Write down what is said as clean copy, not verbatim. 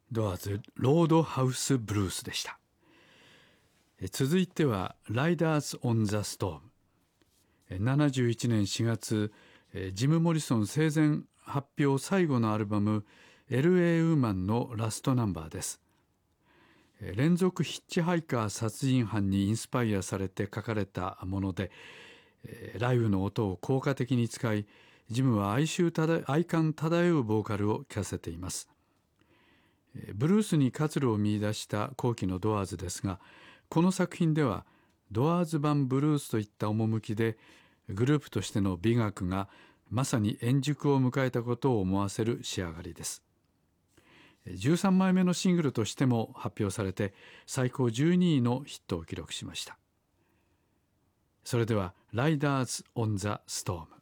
ドアーズロードハウスブルースでした。続いてはライダーズ・オン・ザ・ストーム。71年4月、ジム・モリソン生前発表最後のアルバム L.A. ウーマンのラストナンバーです。連続ヒッチハイカー殺人犯にインスパイアされて書かれたもので、ライブの音を効果的に使い、ジムは哀感漂うボーカルを聴かせています。ブルースに活路を見出した後期のドアーズですが、この作品ではドアーズ版ブルースといった趣で、グループとしての美学がまさに円熟を迎えたことを思わせる仕上がりです。13枚目のシングルとしても発表されて、最高12位のヒットを記録しました。それではライダーズ・オン・ザ・ストーム。